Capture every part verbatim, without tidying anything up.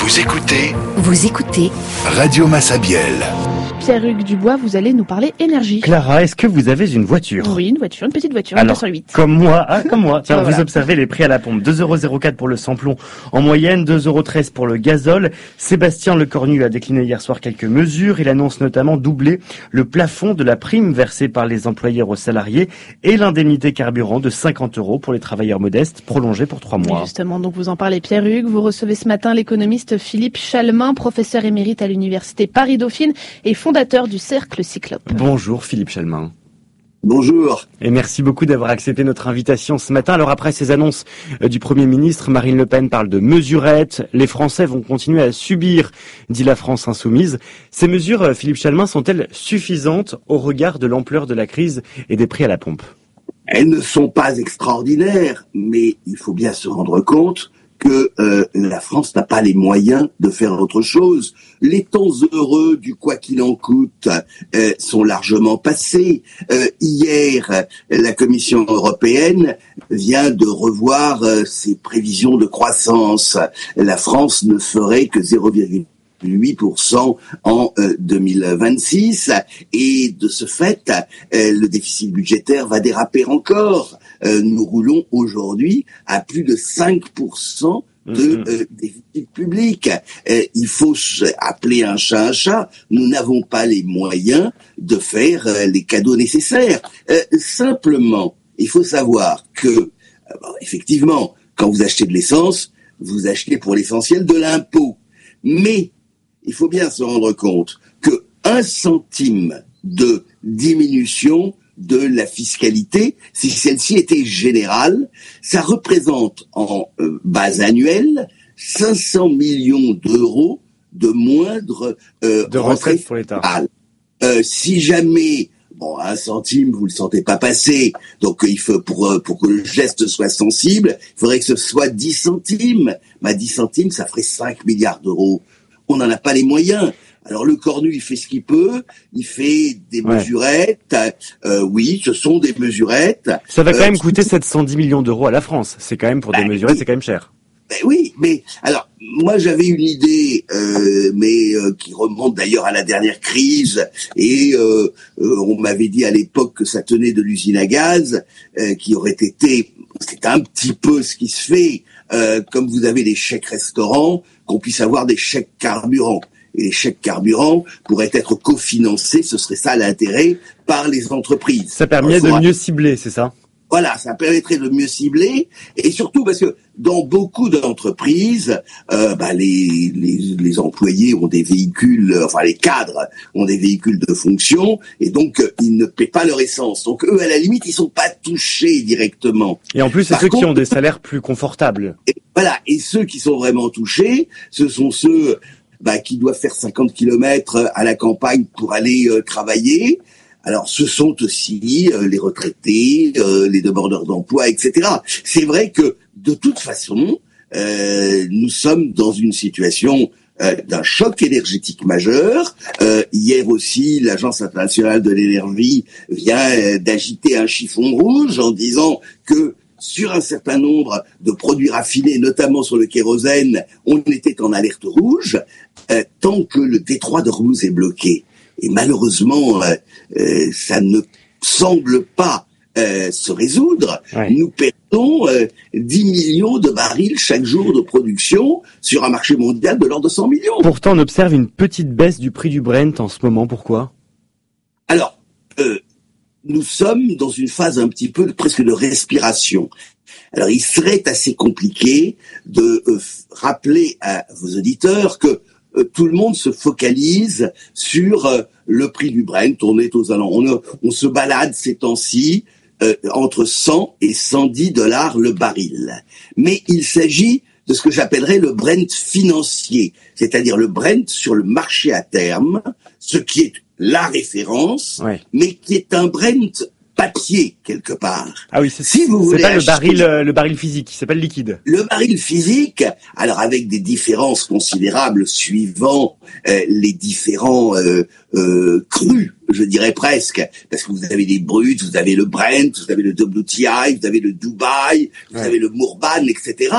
Vous écoutez Vous écoutez Radio Massabielle. Pierre-Hugues Dubois, vous allez nous parler énergie. Clara, est-ce que vous avez une voiture ? Oui, une voiture, une petite voiture, Alors, une deux cent huit. comme moi, ah, comme moi. Tiens, Ah, vous voilà. observez les prix à la pompe. deux euros zéro quatre pour le samplon en moyenne, deux euros treize pour le gazole. Sébastien Lecornu a décliné hier soir quelques mesures. Il annonce notamment doubler le plafond de la prime versée par les employeurs aux salariés et l'indemnité carburant de cinquante euros pour les travailleurs modestes, prolongée pour trois mois. Et justement, donc vous en parlez Pierre-Hugues. Vous recevez ce matin l'économiste Philippe Chalmin, professeur émérite à l'université Paris-Dauphine et fondateur du Cercle Cyclope. Bonjour Philippe Chalmin. Bonjour. Et merci beaucoup d'avoir accepté notre invitation ce matin. Alors après ces annonces euh, du Premier ministre, Marine Le Pen parle de mesurettes. Les Français vont continuer à subir, dit la France insoumise. Ces mesures, euh, Philippe Chalmin, sont-elles suffisantes au regard de l'ampleur de la crise et des prix à la pompe ? Elles ne sont pas extraordinaires, mais il faut bien se rendre compte que euh, la France n'a pas les moyens de faire autre chose. Les temps heureux du quoi qu'il en coûte euh, sont largement passés. Euh, hier, la Commission européenne vient de revoir euh, ses prévisions de croissance. La France ne ferait que zéro virgule huit pour cent en euh, deux mille vingt-six et de ce fait, euh, le déficit budgétaire va déraper encore. Euh, nous roulons aujourd'hui à plus de cinq pour cent de euh, déficit public. Euh, il faut appeler un chat un chat. Nous n'avons pas les moyens de faire euh, les cadeaux nécessaires. Euh, simplement, il faut savoir que, euh, bon, effectivement, quand vous achetez de l'essence, vous achetez pour l'essentiel de l'impôt. Mais il faut bien se rendre compte que un centime de diminution de la fiscalité, si celle-ci était générale, ça représente en euh, base annuelle cinq cents millions d'euros de moindre euh, De recettes pour l'État. Euh, si jamais, bon, un centime, vous le sentez pas passer, donc il faut pour pour que le geste soit sensible, il faudrait que ce soit dix centimes. Mais dix centimes, ça ferait cinq milliards d'euros. On n'en a pas les moyens. Alors le Cornu, il fait ce qu'il peut, il fait des Ouais. mesurettes, euh, oui, ce sont des mesurettes. Ça va quand Euh, même qui- coûter sept cent dix millions d'euros à la France. C'est quand même, pour des Bah, mesurettes, oui. c'est quand même cher. Ben oui, mais alors moi j'avais une idée, euh, mais euh, qui remonte d'ailleurs à la dernière crise, et euh, euh, on m'avait dit à l'époque que ça tenait de l'usine à gaz, euh, qui aurait été, c'est un petit peu ce qui se fait, euh, comme vous avez des chèques restaurants, qu'on puisse avoir des chèques carburant. Et les chèques carburant pourraient être cofinancés, ce serait ça l'intérêt, par les entreprises. Ça permet Alors, de faudra- mieux cibler, c'est ça ? Voilà, ça permettrait de mieux cibler, et surtout parce que dans beaucoup d'entreprises, euh, bah, les, les, les employés ont des véhicules, euh, enfin les cadres ont des véhicules de fonction, et donc euh, ils ne paient pas leur essence. Donc eux, à la limite, ils sont pas touchés directement. Et en plus, c'est Par ceux qui contre- ont des salaires plus confortables. Et voilà, et ceux qui sont vraiment touchés, ce sont ceux bah, qui doivent faire cinquante kilomètres à la campagne pour aller euh, travailler. Alors, ce sont aussi euh, les retraités, euh, les demandeurs d'emploi, et cetera. C'est vrai que, de toute façon, euh, nous sommes dans une situation euh, d'un choc énergétique majeur. Euh, hier aussi, l'Agence internationale de l'énergie vient euh, d'agiter un chiffon rouge en disant que sur un certain nombre de produits raffinés, notamment sur le kérosène, on était en alerte rouge, euh, tant que le détroit d'Ormuz est bloqué. Et malheureusement, euh, euh, ça ne semble pas euh, se résoudre. Ouais. Nous perdons euh, dix millions de barils chaque jour de production sur un marché mondial de l'ordre de cent millions. Pourtant, on observe une petite baisse du prix du Brent en ce moment. Pourquoi ? Alors, euh, nous sommes dans une phase un petit peu de, presque de respiration. Alors, il serait assez compliqué de euh, rappeler à vos auditeurs que euh, tout le monde se focalise sur euh, le prix du Brent. On est aux alentours, on, on se balade ces temps-ci euh, entre cent et cent dix dollars le baril. Mais il s'agit de ce que j'appellerais le Brent financier, c'est-à-dire le Brent sur le marché à terme, ce qui est la référence, Ouais. mais qui est un Brent papier quelque part. Ah oui, c'est, Si vous c'est voulez pas le acheter- baril, euh, le baril physique, c'est pas le liquide. Le baril physique, alors avec des différences considérables suivant euh, les différents euh, euh, crus, je dirais presque, parce que vous avez des bruts, vous avez le Brent, vous avez le W T I, vous avez le Dubai, vous Ouais. avez le Murban, et cetera.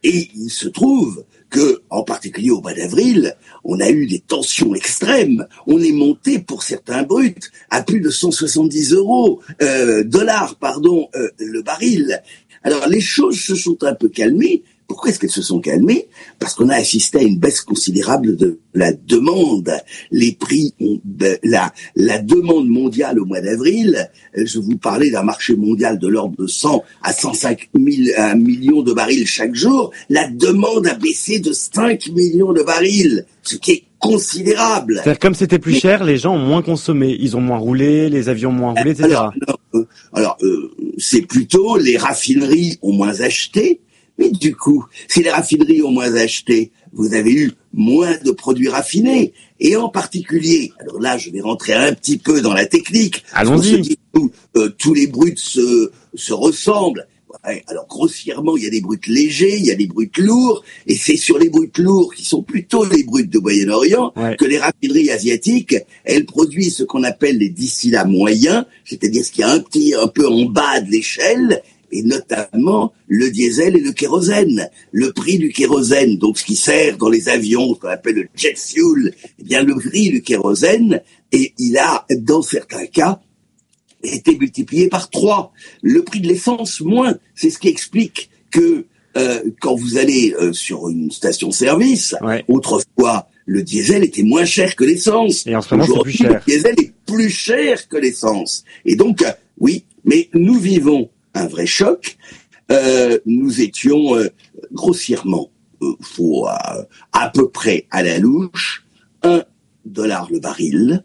Et il se trouve que, en particulier au mois d'avril, on a eu des tensions extrêmes. On est monté pour certains bruts à plus de cent soixante-dix euros, euh, dollars, pardon, euh, le baril. Alors les choses se sont un peu calmées. Pourquoi est-ce qu'elles se sont calmées? Parce qu'on a assisté à une baisse considérable de la demande. Les prix, ont, la, la demande mondiale au mois d'avril, je vous parlais d'un marché mondial de l'ordre de cent à cent cinq mille un million de barils chaque jour. La demande a baissé de cinq millions de barils, ce qui est considérable. C'est-à-dire, comme c'était plus Mais, cher, les gens ont moins consommé, ils ont moins roulé, les avions ont moins roulé, et cetera. Alors, alors, euh, alors euh, c'est plutôt les raffineries ont moins acheté. Mais du coup, si les raffineries ont moins acheté, vous avez eu moins de produits raffinés. Et en particulier, alors là, je vais rentrer un petit peu dans la technique. Allons-y. Dit, euh, tous les bruts se, se ressemblent. Ouais, alors grossièrement, il y a des bruts légers, il y a des bruts lourds, et c'est sur les bruts lourds, qui sont plutôt les bruts de Moyen-Orient, ouais. que les raffineries asiatiques, elles produisent ce qu'on appelle les distillats moyens, c'est-à-dire ce qui est un petit, un peu en bas de l'échelle, et notamment le diesel et le kérosène. Le prix du kérosène, donc ce qui sert dans les avions, ce qu'on appelle le jet fuel, eh bien le prix du kérosène, et il a, dans certains cas, été multiplié par trois. Le prix de l'essence, moins. C'est ce qui explique que euh, quand vous allez euh, sur une station-service, ouais. autrefois, le diesel était moins cher que l'essence. Et en ce moment, c'est plus cher. Le diesel est plus cher que l'essence. Et donc, euh, oui, mais nous vivons un vrai choc. Euh, nous étions euh, grossièrement, euh, faut, euh, à peu près à la louche, un dollar le baril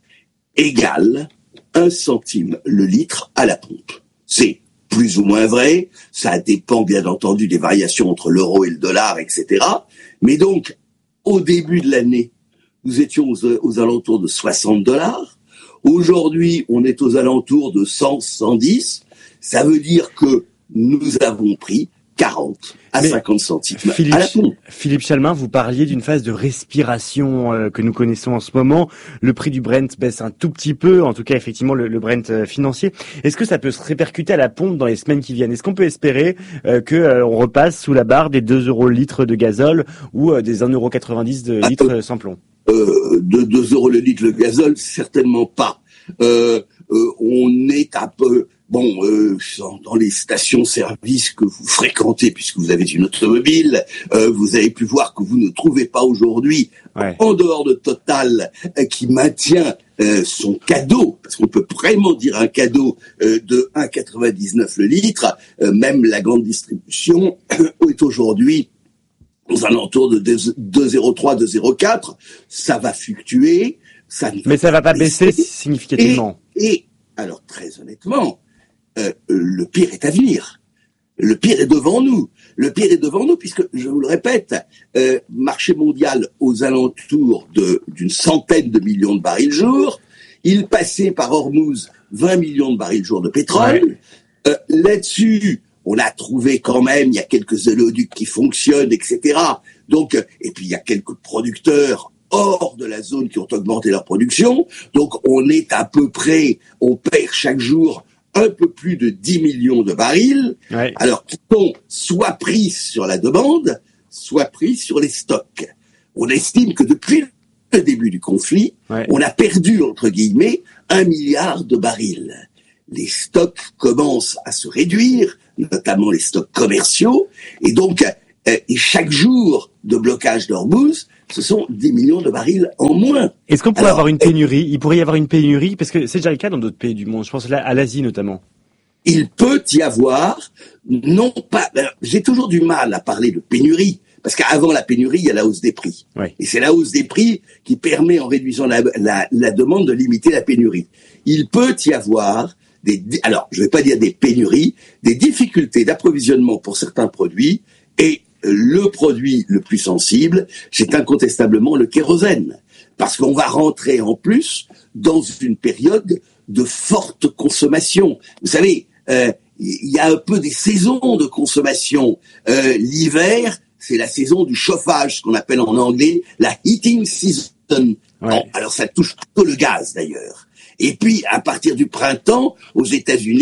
égale un centime le litre à la pompe. C'est plus ou moins vrai. Ça dépend bien entendu des variations entre l'euro et le dollar, et cetera. Mais donc, au début de l'année, nous étions aux, aux alentours de soixante dollars. Aujourd'hui, on est aux alentours de cent, cent dix. Ça veut dire que nous avons pris quarante à Mais cinquante centimes Philippe, à la pompe. Philippe Chalmin, vous parliez d'une phase de respiration euh, que nous connaissons en ce moment. Le prix du Brent baisse un tout petit peu, en tout cas effectivement le, le Brent euh, financier. Est-ce que ça peut se répercuter à la pompe dans les semaines qui viennent? Est-ce qu'on peut espérer euh, que euh, on repasse sous la barre des deux euros le litre de gazole ou euh, des un euro quatre-vingt-dix de litre euh, sans plomb? euh, De deux euros le litre le gazole, certainement pas. Euh, euh, on est à peu... Bon, euh, dans les stations-service que vous fréquentez, puisque vous avez une automobile, euh, vous avez pu voir que vous ne trouvez pas aujourd'hui, ouais. en dehors de Total, euh, qui maintient euh, son cadeau, parce qu'on peut vraiment dire un cadeau euh, de un euro quatre-vingt-dix-neuf le litre, euh, même la grande distribution euh, est aujourd'hui aux alentours de deux euros trois, deux euros quatre. Ça va fluctuer. Ça Mais ça va pas baisser, baisser significativement. Et, et alors, très honnêtement, Euh, le pire est à venir. Le pire est devant nous. Le pire est devant nous puisque, je vous le répète, euh, marché mondial aux alentours de d'une centaine de millions de barils jour. Il passait par Hormuz vingt millions de barils jour de pétrole. Ouais. Euh, là-dessus, on a trouvé quand même, il y a quelques oléoducs qui fonctionnent, et cetera. Donc, et puis il y a quelques producteurs hors de la zone qui ont augmenté leur production. Donc, on est à peu près, on perd chaque jour un peu plus de dix millions de barils, ouais. alors qui sont soit pris sur la demande, soit pris sur les stocks. On estime que depuis le début du conflit, ouais. on a perdu, entre guillemets, un milliard de barils. Les stocks commencent à se réduire, notamment les stocks commerciaux, et donc, euh, et chaque jour de blocage d'Hormuz, ce sont dix millions de barils en moins. Est-ce qu'on pourrait Alors, avoir une pénurie? Il pourrait y avoir une pénurie, parce que c'est déjà le cas dans d'autres pays du monde. Je pense là à l'Asie notamment. Il peut y avoir, non pas... Alors, j'ai toujours du mal à parler de pénurie, parce qu'avant la pénurie, il y a la hausse des prix. Oui. Et c'est la hausse des prix qui permet, en réduisant la, la, la demande, de limiter la pénurie. Il peut y avoir des... Alors, je ne vais pas dire des pénuries, des difficultés d'approvisionnement pour certains produits, et le produit le plus sensible, c'est incontestablement le kérosène. Parce qu'on va rentrer en plus dans une période de forte consommation. Vous savez, euh, il y a un peu des saisons de consommation. Euh, l'hiver, c'est la saison du chauffage, ce qu'on appelle en anglais la heating season. Ouais. Bon, alors ça touche plutôt le gaz d'ailleurs. Et puis, à partir du printemps, aux États-Unis,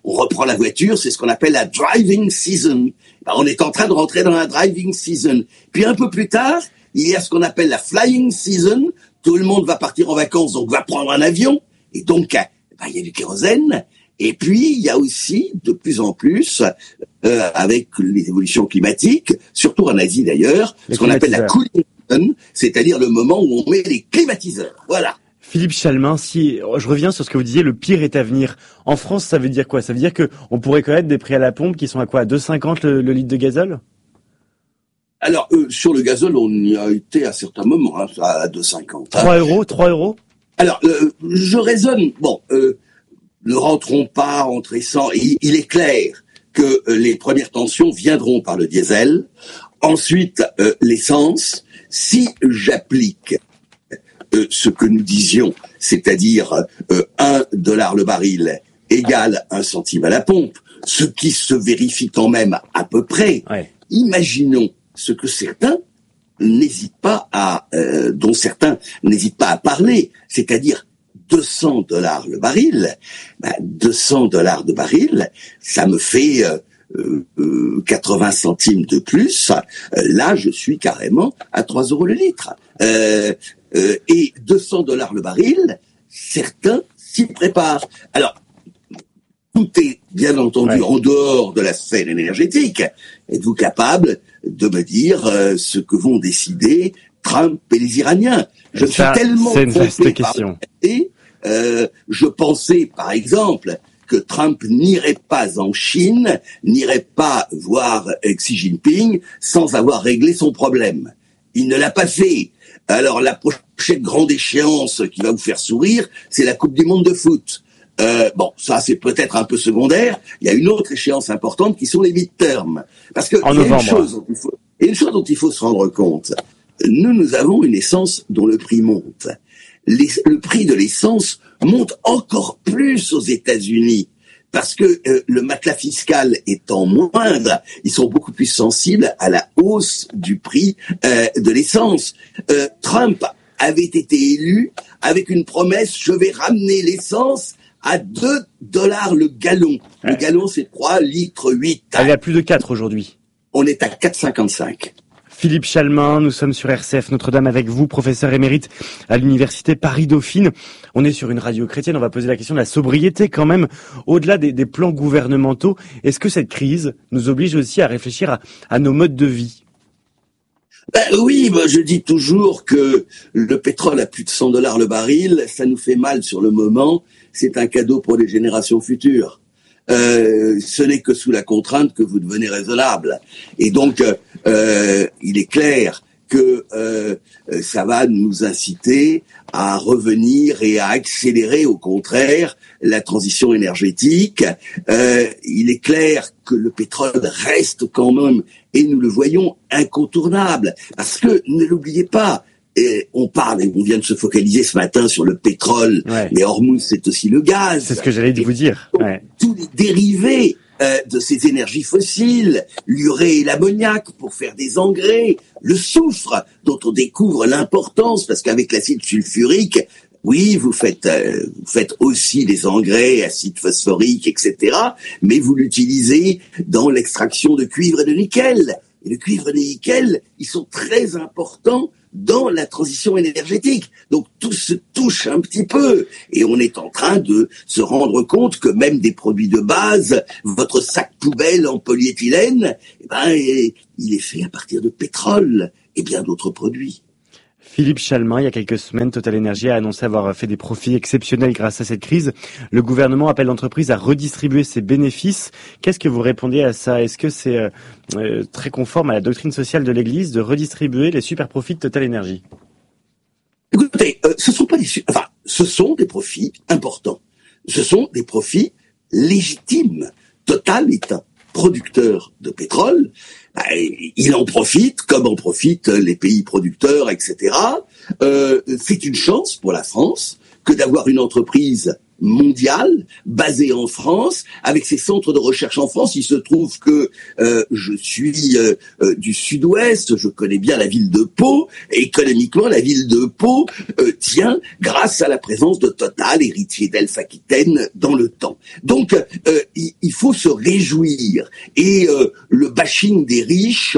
on reprend la voiture, c'est ce qu'on appelle la driving season. Ben, on est en train de rentrer dans la driving season. Puis un peu plus tard, il y a ce qu'on appelle la flying season. Tout le monde va partir en vacances, donc va prendre un avion. Et donc, ben, il y a du kérosène. Et puis, il y a aussi, de plus en plus, euh, avec les évolutions climatiques, surtout en Asie d'ailleurs, ce qu'on appelle la cooling season, c'est-à-dire le moment où on met les climatiseurs. Voilà. Philippe Chalmin, si je reviens sur ce que vous disiez, le pire est à venir. En France, ça veut dire quoi? Ça veut dire que on pourrait connaître des prix à la pompe qui sont à quoi? À deux euros cinquante le, le litre de gazole? Alors, euh, sur le gazole, on y a été à certains moments, hein, à deux euros cinquante. trois euros, trois euros? Alors, euh, je raisonne, bon, euh, ne rentrons pas entre essence. Il, il est clair que euh, les premières tensions viendront par le diesel. Ensuite, euh, l'essence. Si j'applique euh, ce que nous disions, c'est-à-dire euh, un dollar le baril égale un centime à la pompe, ce qui se vérifie quand même à peu près, ouais. Imaginons ce que certains n'hésitent pas à, euh, dont certains n'hésitent pas à parler, c'est-à-dire deux cents dollars le baril. Ben, deux cents dollars de baril, ça me fait euh, euh, quatre-vingts centimes de plus. Euh, là, je suis carrément à trois euros le litre. Euh, euh, et deux cents dollars le baril, certains s'y préparent. Alors, tout est bien entendu ouais. en dehors de la scène énergétique. Êtes-vous capable de me dire euh, ce que vont décider Trump et les Iraniens? Je Ça, suis tellement c'est une vaste question. Et euh, je pensais, par exemple, que Trump n'irait pas en Chine, n'irait pas voir Xi Jinping sans avoir réglé son problème. Il ne l'a pas fait. Alors la prochaine grande échéance qui va vous faire sourire, c'est la Coupe du Monde de foot. Euh, bon, ça c'est peut-être un peu secondaire. Il y a une autre échéance importante qui sont les midterms. Parce que en il y a novembre. Une chose dont il faut, et une chose dont il faut se rendre compte. Nous, nous avons une essence dont le prix monte. Les, le prix de l'essence monte encore plus aux États-Unis. Parce que euh, le matelas fiscal étant moindre, ils sont beaucoup plus sensibles à la hausse du prix euh, de l'essence. Euh, Trump avait été élu avec une promesse, je vais ramener l'essence à deux dollars le gallon. Le gallon, c'est trois litres huit. Elle est à plus de quatre aujourd'hui. On est à quatre virgule cinquante-cinq. Philippe Chalmin, nous sommes sur R C F Notre-Dame avec vous, professeur émérite à l'université Paris-Dauphine. On est sur une radio chrétienne, on va poser la question de la sobriété quand même, au-delà des, des plans gouvernementaux. Est-ce que cette crise nous oblige aussi à réfléchir à, à nos modes de vie? Ben oui, moi je dis toujours que le pétrole à plus de cent dollars le baril, ça nous fait mal sur le moment, c'est un cadeau pour les générations futures. Euh, ce n'est que sous la contrainte que vous devenez raisonnable. Et donc, euh, il est clair que euh, ça va nous inciter à revenir et à accélérer, au contraire, la transition énergétique. Euh, il est clair que le pétrole reste quand même, et nous le voyons, incontournable. Parce que, ne l'oubliez pas, et on parle, et on vient de se focaliser ce matin sur le pétrole, ouais. mais Hormuz, c'est aussi le gaz. C'est ce que j'allais vous dire. Ouais. Tous les dérivés euh, de ces énergies fossiles, l'urée et l'ammoniac pour faire des engrais, le soufre dont on découvre l'importance, parce qu'avec l'acide sulfurique, oui, vous faites, euh, vous faites aussi des engrais, acide phosphorique, et cetera, mais vous l'utilisez dans l'extraction de cuivre et de nickel. Et le cuivre et le nickel, ils sont très importants dans la transition énergétique. Donc tout se touche un petit peu. Et on est en train de se rendre compte que même des produits de base, votre sac poubelle en polyéthylène, eh ben, il est fait à partir de pétrole et bien d'autres produits. Philippe Chalmin, il y a quelques semaines, Total Energy a annoncé avoir fait des profits exceptionnels grâce à cette crise. Le gouvernement appelle l'entreprise à redistribuer ses bénéfices. Qu'est-ce que vous répondez à ça? Est-ce que c'est euh, euh, très conforme à la doctrine sociale de l'Église de redistribuer les super profits de Total Energy? Écoutez, euh, ce sont pas des, enfin, ce sont des profits importants. Ce sont des profits légitimes. Total est un producteur de pétrole. Il en profite, comme en profitent les pays producteurs, et cetera. Euh, c'est une chance pour la France que d'avoir une entreprise mondial basé en France, avec ses centres de recherche en France. Il se trouve que euh, je suis euh, euh, du sud-ouest, je connais bien la ville de Pau, et économiquement la ville de Pau euh, tient grâce à la présence de Total, héritier d'Elf Aquitaine, dans le temps. Donc euh, il, il faut se réjouir, et euh, le bashing des riches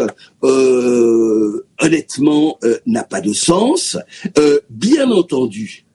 euh, honnêtement euh, n'a pas de sens. Euh, bien entendu,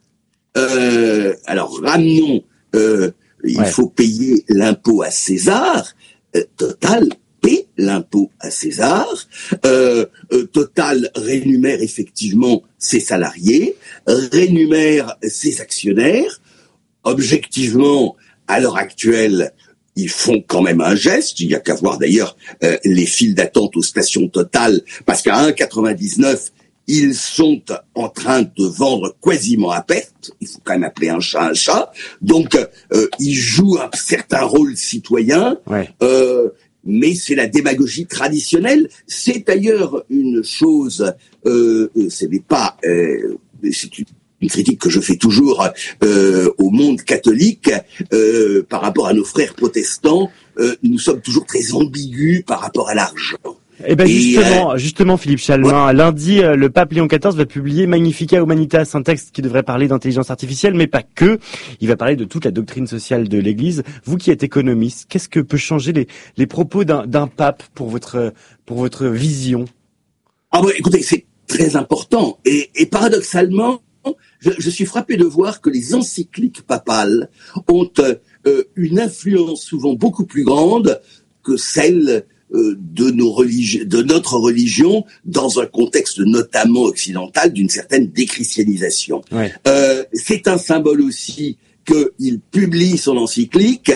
euh, alors ramenons Euh, il ouais. faut payer l'impôt à César. Euh, Total paie l'impôt à César. Euh, euh, Total rémunère effectivement ses salariés, rémunère ses actionnaires. Objectivement, à l'heure actuelle, ils font quand même un geste. Il n'y a qu'à voir d'ailleurs euh, les files d'attente aux stations Total, parce qu'à un virgule quatre-vingt-dix-neuf, ils sont en train de vendre quasiment à perte. Il faut quand même appeler un chat un chat. Donc, euh, ils jouent un certain rôle citoyen, ouais. euh, mais c'est la démagogie traditionnelle. C'est d'ailleurs une chose, euh, ce n'est pas, euh, c'est une, une critique que je fais toujours euh, au monde catholique euh, par rapport à nos frères protestants. Euh, nous sommes toujours très ambigus par rapport à l'argent. Eh ben justement, euh, justement, Philippe Chalmin, ouais. lundi, euh, le pape Léon quatorze va publier Magnificat Humanitas, un texte qui devrait parler d'intelligence artificielle, mais pas que. Il va parler de toute la doctrine sociale de l'Église. Vous qui êtes économiste, qu'est-ce que peut changer les, les propos d'un, d'un pape pour votre, pour votre vision? Ah ouais, écoutez, c'est très important. Et, et paradoxalement, je, je suis frappé de voir que les encycliques papales ont euh, une influence souvent beaucoup plus grande que celle de nos religions, de notre religion, dans un contexte notamment occidental d'une certaine déchristianisation. Ouais. Euh, c'est un symbole aussi qu'il publie son encyclique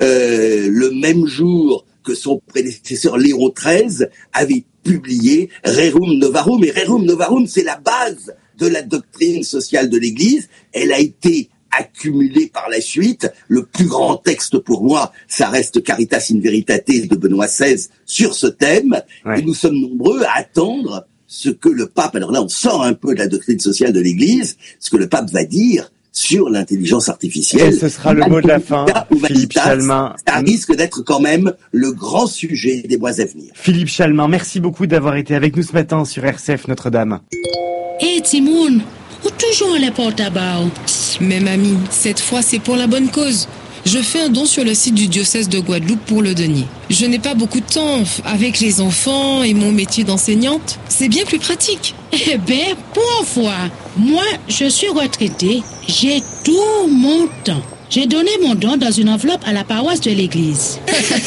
euh, le même jour que son prédécesseur Léon treize avait publié Rerum Novarum. Et Rerum Novarum, c'est la base de la doctrine sociale de l'Église. Elle a été accumulé par la suite. Le plus grand texte pour moi, ça reste Caritas in Veritate de Benoît seize sur ce thème. Ouais. Et nous sommes nombreux à attendre ce que le pape, alors là on sort un peu de la doctrine sociale de l'Église, ce que le pape va dire sur l'intelligence artificielle. Et ce sera le mot de la fin, Philippe Chalmin. Ça risque d'être quand même le grand sujet des mois à venir. Philippe Chalmin, merci beaucoup d'avoir été avec nous ce matin sur R C F Notre-Dame. Hé, hey, Timoun, ou toujours les porte-à-bas? Mais mamie, cette fois c'est pour la bonne cause. Je fais un don sur le site du diocèse de Guadeloupe pour le denier. Je n'ai pas beaucoup de temps avec les enfants et mon métier d'enseignante. C'est bien plus pratique. Eh ben, pour une fois, moi, je suis retraitée. J'ai tout mon temps. J'ai donné mon don dans une enveloppe à la paroisse de l'église.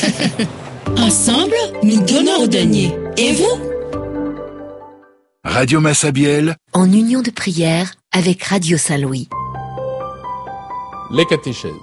Ensemble, nous donnons au denier. Et vous? Radio Massabielle, en union de prière avec Radio Saint-Louis. Les catéchèses.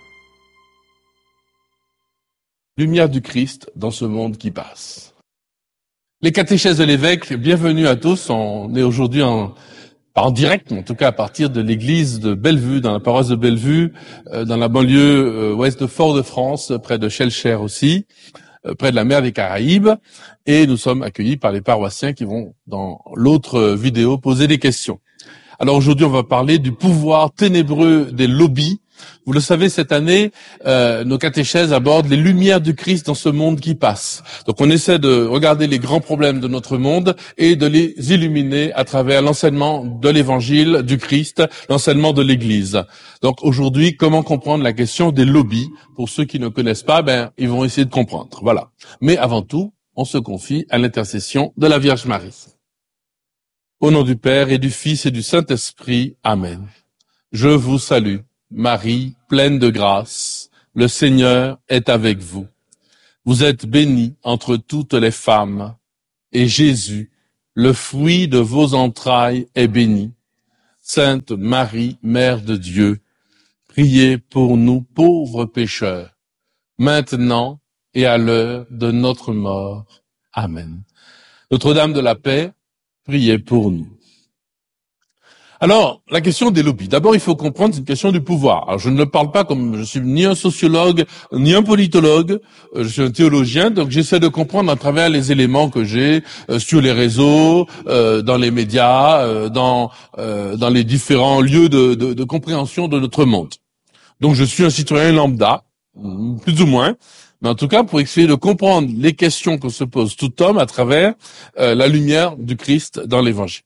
Lumière du Christ dans ce monde qui passe. Les catéchèses de l'évêque, bienvenue à tous. On est aujourd'hui en, en direct, en tout cas à partir de l'église de Bellevue, dans la paroisse de Bellevue, euh, dans la banlieue euh, ouest de Fort-de-France, près de Schellcher aussi, euh, près de la mer des Caraïbes. Et nous sommes accueillis par les paroissiens qui vont, dans l'autre vidéo, poser des questions. Alors aujourd'hui, on va parler du pouvoir ténébreux des lobbies. Vous le savez, cette année, euh, nos catéchèses abordent les lumières du Christ dans ce monde qui passe. Donc on essaie de regarder les grands problèmes de notre monde et de les illuminer à travers l'enseignement de l'évangile du Christ, l'enseignement de l'Église. Donc aujourd'hui, comment comprendre la question des lobbies? Pour ceux qui ne connaissent pas, ben ils vont essayer de comprendre. Voilà. Mais avant tout, on se confie à l'intercession de la Vierge Marie. Au nom du Père et du Fils et du Saint-Esprit. Amen. Je vous salue, Marie, pleine de grâce. Le Seigneur est avec vous. Vous êtes bénie entre toutes les femmes, et Jésus, le fruit de vos entrailles, est béni. Sainte Marie, Mère de Dieu, priez pour nous pauvres pécheurs, maintenant et à l'heure de notre mort. Amen. Notre-Dame de la paix, priez pour nous. Alors, la question des lobbies. D'abord, il faut comprendre, c'est une question du pouvoir. Alors, je ne parle pas comme je suis ni un sociologue, ni un politologue, je suis un théologien, donc j'essaie de comprendre à travers les éléments que j'ai euh, sur les réseaux, euh, dans les médias, euh, dans euh, dans les différents lieux de, de, de compréhension de notre monde. Donc je suis un citoyen lambda, plus ou moins, mais en tout cas pour essayer de comprendre les questions que se pose tout homme à travers euh, la lumière du Christ dans l'Évangile.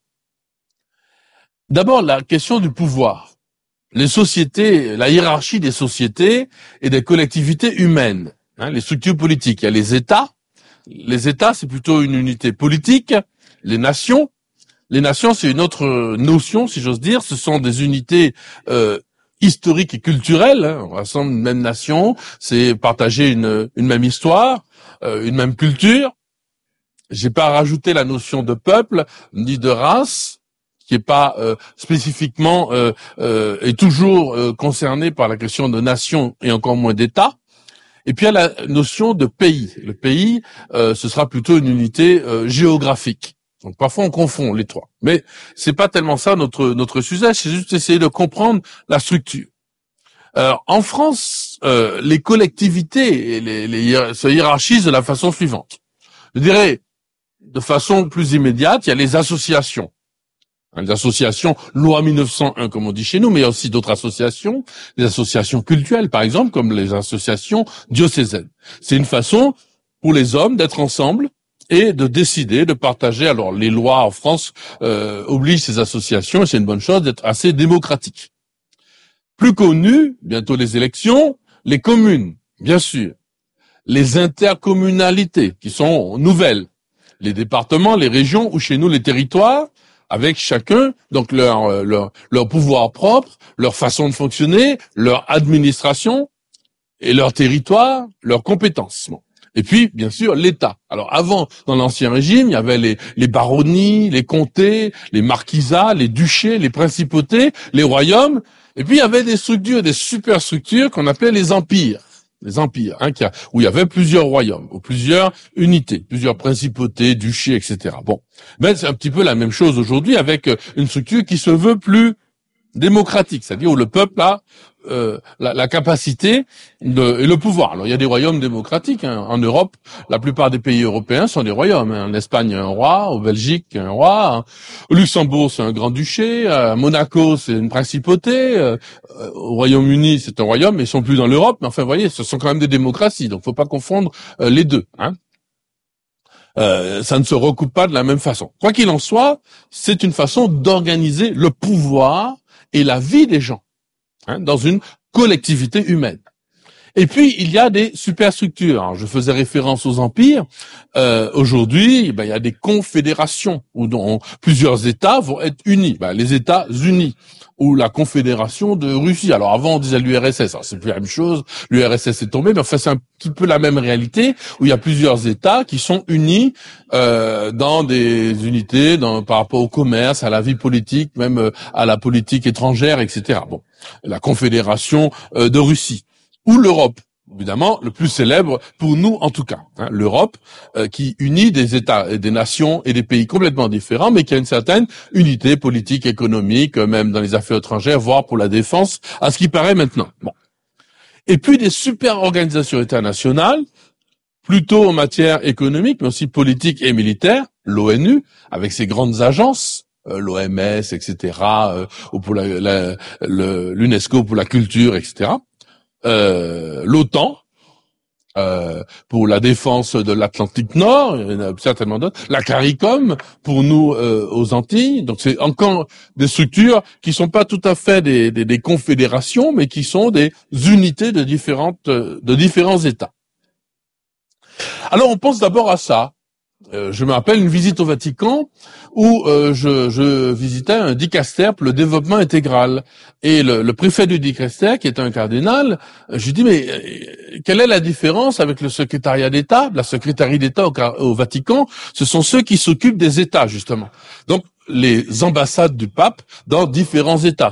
D'abord, la question du pouvoir. Les sociétés, la hiérarchie des sociétés et des collectivités humaines, hein, les structures politiques. Il y a les États. Les États, c'est plutôt une unité politique. Les nations, les nations, c'est une autre notion, si j'ose dire. Ce sont des unités euh, historiques et culturelles. Hein. On rassemble une même nation, c'est partager une, une même histoire, euh, une même culture. J'ai pas rajouté la notion de peuple ni de race, qui est pas euh, spécifiquement euh, euh, est toujours euh, concerné par la question de nation et encore moins d'État. Et puis il y a la notion de pays. Le pays, euh, ce sera plutôt une unité euh, géographique. Donc parfois on confond les trois, mais c'est pas tellement ça notre notre sujet. C'est juste essayer de comprendre la structure. Alors, en France, euh, les collectivités les, les, se hiérarchisent de la façon suivante. Je dirais de façon plus immédiate, il y a les associations. Les associations, loi mille neuf cent un, comme on dit chez nous, mais il y a aussi d'autres associations, des associations cultuelles, par exemple, comme les associations diocésaines. C'est une façon pour les hommes d'être ensemble et de décider, de partager. Alors, les lois en France euh, obligent ces associations, et c'est une bonne chose, d'être assez démocratiques. Plus connues, bientôt les élections, les communes, bien sûr. Les intercommunalités, qui sont nouvelles. Les départements, les régions, ou chez nous, les territoires, avec chacun, donc leur, leur, leur pouvoir propre, leur façon de fonctionner, leur administration et leur territoire, leurs compétences. Bon. Et puis, bien sûr, l'État. Alors, avant, dans l'Ancien Régime, il y avait les, les baronnies, les comtés, les marquisats, les duchés, les principautés, les royaumes. Et puis, il y avait des structures, des superstructures qu'on appelait les empires. Les empires, hein, qui a, où il y avait plusieurs royaumes, ou plusieurs unités, plusieurs principautés, duchés, et cetera. Bon, ben c'est un petit peu la même chose aujourd'hui avec une structure qui se veut plus démocratique, c'est-à-dire où le peuple a euh, la, la capacité de, et le pouvoir. Alors il y a des royaumes démocratiques hein. En Europe, la plupart des pays européens sont des royaumes. Hein. En Espagne, il y a un roi. Au Belgique, un roi. Hein. Au Luxembourg, c'est un grand-duché. À Monaco, c'est une principauté. Euh, au Royaume-Uni, c'est un royaume, mais ils sont plus dans l'Europe. Mais enfin, vous voyez, ce sont quand même des démocraties. Donc, faut pas confondre euh, les deux. Hein. Euh, ça ne se recoupe pas de la même façon. Quoi qu'il en soit, c'est une façon d'organiser le pouvoir et la vie des gens hein, dans une collectivité humaine. Et puis, il y a des superstructures. Alors, je faisais référence aux empires. Euh, aujourd'hui, ben, il y a des confédérations où dont plusieurs États vont être unis. Ben, les États-Unis ou la Confédération de Russie. Alors, avant, on disait l'U R S S. Alors, c'est plus la même chose. L'U R S S est tombé, mais enfin, c'est un petit peu la même réalité où il y a plusieurs États qui sont unis euh, dans des unités dans, par rapport au commerce, à la vie politique, même euh, à la politique étrangère, et cetera. Bon, la Confédération euh, de Russie. Ou l'Europe, évidemment, le plus célèbre pour nous en tout cas. Hein, L'Europe euh, qui unit des États et des nations et des pays complètement différents, mais qui a une certaine unité politique, économique, même dans les affaires étrangères, voire pour la défense, à ce qui paraît maintenant. Bon. Et puis des super organisations internationales, plutôt en matière économique, mais aussi politique et militaire, l'ONU, avec ses grandes agences, euh, l'O M S, et cetera, euh, ou pour la, la, le, l'UNESCO pour la culture, et cetera. Euh, l'OTAN euh, pour la défense de l'Atlantique Nord, il y en a certainement d'autres, la CARICOM pour nous euh, aux Antilles. Donc c'est encore des structures qui sont pas tout à fait des, des, des confédérations, mais qui sont des unités de différentes de différents États. Alors on pense d'abord à ça. Euh, je me rappelle une visite au Vatican où euh, je, je visitais un dicaster pour le développement intégral. Et le, le préfet du dicaster, qui est un cardinal, euh, je lui dis, mais euh, quelle est la différence avec le secrétariat d'État? La secrétaire d'État au, au Vatican, ce sont ceux qui s'occupent des États, justement. Donc, les ambassades du pape dans différents États.